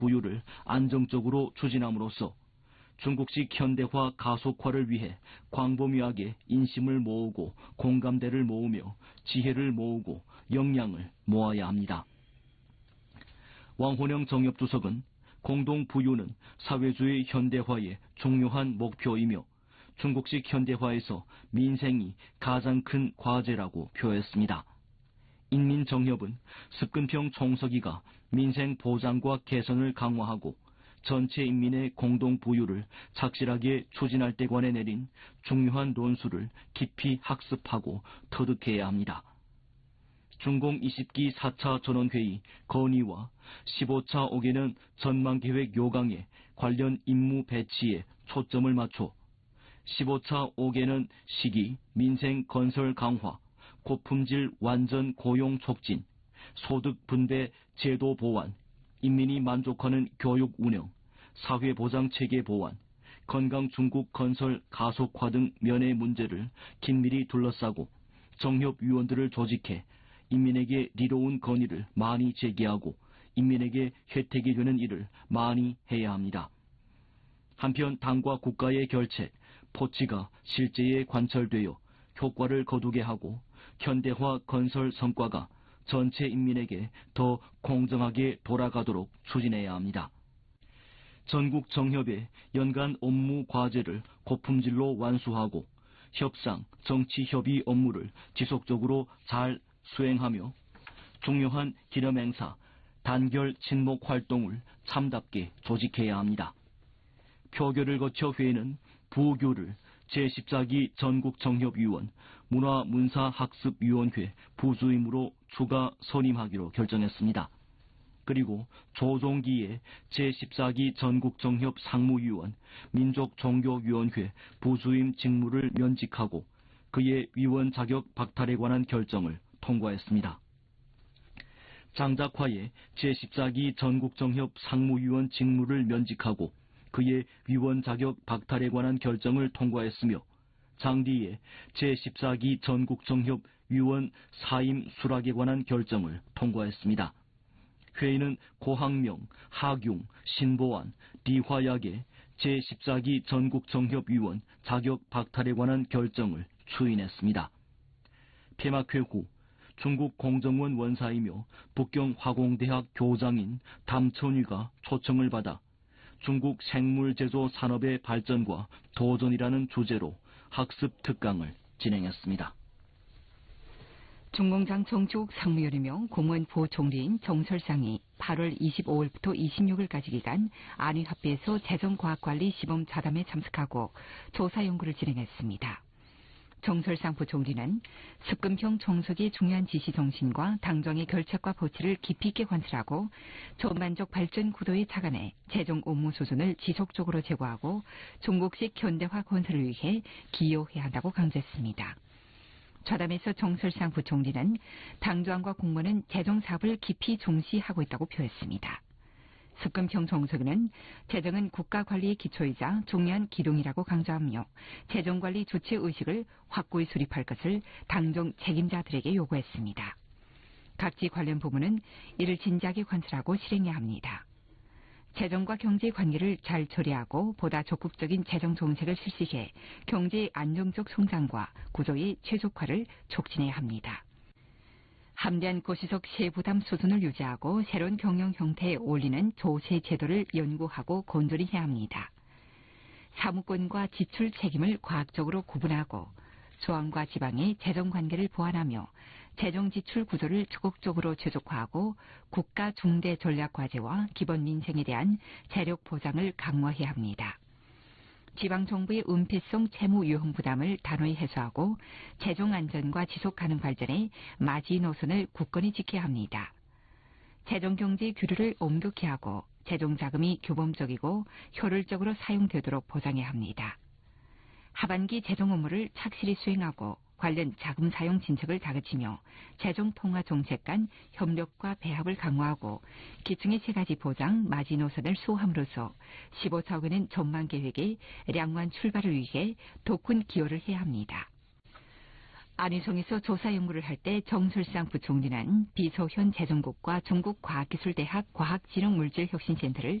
부유를 안정적으로 추진함으로써 중국식 현대화 가속화를 위해 광범위하게 인심을 모으고 공감대를 모으며 지혜를 모으고 역량을 모아야 합니다. 왕혼영 정협주석은 공동 부유는 사회주의 현대화의 중요한 목표이며 중국식 현대화에서 민생이 가장 큰 과제라고 표했습니다. 인민정협은 습근평 총서기가 민생 보장과 개선을 강화하고 전체 인민의 공동 부유를 착실하게 추진할 때 관해 내린 중요한 논수를 깊이 학습하고 터득해야 합니다. 중공 20기 4차 전원회의 건의와 15차 5개년 전망계획 요강에 관련 임무 배치에 초점을 맞춰 15차 5개년 시기 민생 건설 강화, 고품질 완전 고용 촉진, 소득 분배 제도 보완, 인민이 만족하는 교육 운영, 사회보장 체계 보완, 건강 중국 건설 가속화 등 면의 문제를 긴밀히 둘러싸고 정협위원들을 조직해 인민에게 리로운 건의를 많이 제기하고 인민에게 혜택이 되는 일을 많이 해야 합니다. 한편 당과 국가의 결책, 포치가 실제에 관철되어 효과를 거두게 하고 현대화 건설 성과가 전체 인민에게 더 공정하게 돌아가도록 추진해야 합니다. 전국 정협의 연간 업무 과제를 고품질로 완수하고 협상, 정치 협의 업무를 지속적으로 잘 수행하며 중요한 기념행사, 단결 친목 활동을 참답게 조직해야 합니다. 표결을 거쳐 회의는 부교를 제14기 전국정협위원 문화문사학습위원회 부주임으로 추가 선임하기로 결정했습니다. 그리고 조종기에 제14기 전국정협 상무위원 민족종교위원회 부주임 직무를 면직하고 그의 위원 자격 박탈에 관한 결정을 통과했습니다. 장작화에 제14기 전국정협 상무위원 직무를 면직하고 그의 위원 자격 박탈에 관한 결정을 통과했으며 장디에 제14기 전국정협 위원 사임 수락에 관한 결정을 통과했습니다. 회의는 고학명, 하균, 신보안, 리화약의 제14기 전국정협위원 자격 박탈에 관한 결정을 추인했습니다. 폐막회 후 중국 공정원 원사이며 북경 화공대학 교장인 담천위가 초청을 받아 중국 생물제조 산업의 발전과 도전이라는 주제로 학습 특강을 진행했습니다. 중공장 정치국 상무위원이며 공무원 부총리인 정설상이 8월 25일부터 26일까지 기간 안위합의에서 재정과학관리 시범 자담에 참석하고 조사 연구를 진행했습니다. 정설상 부총리는 습근평 총석의 중요한 지시 정신과 당정의 결책과 보치를 깊이 있게 관찰하고 전반적 발전 구도에 착안해 재정 업무 수준을 지속적으로 제고하고 중국식 현대화 건설을 위해 기여해야 한다고 강조했습니다. 좌담에서 정설상 부총리는 당조안과 공무원은 재정 사업을 깊이 종시하고 있다고 표했습니다. 습근평 정석은 재정은 국가관리의 기초이자 중요한 기둥이라고 강조하며 재정관리 주체의식을 확고히 수립할 것을 당정 책임자들에게 요구했습니다. 각지 관련 부문은 이를 진지하게 관찰하고 실행해야 합니다. 재정과 경제의 관계를 잘 처리하고 보다 적극적인 재정 정책을 실시해 경제의 안정적 성장과 구조의 최적화를 촉진해야 합니다. 함대한 고시석 세부담 수준을 유지하고 새로운 경영 형태에 어울리는 조세 제도를 연구하고 건조리 해야 합니다. 사무권과 지출 책임을 과학적으로 구분하고 중앙과 지방의 재정 관계를 보완하며 재정 지출 구조를 적극적으로 최적화하고 국가 중대 전략 과제와 기본 민생에 대한 재력 보장을 강화해야 합니다. 지방정부의 은폐성 채무 유형 부담을 단호히 해소하고 재정 안전과 지속 가능 발전에 마지 노선을 굳건히 지켜야 합니다. 재정경제의 규律을 엄격히 하고 재정자금이 규범적이고 효율적으로 사용되도록 보장해야 합니다. 하반기 재정 업무를 착실히 수행하고 관련 자금 사용 진척을 다그치며 재정 통화 정책 간 협력과 배합을 강화하고 기충의 세 가지 보장 마지 노선을 수호함으로써 15차 원의 전망 계획의 량완 출발을 위해 더 큰 기여를 해야 합니다. 안희정에서 조사 연구를 할 때 정설상 부총리는 비서현 재정국과 중국과학기술대학 과학진흥물질혁신센터를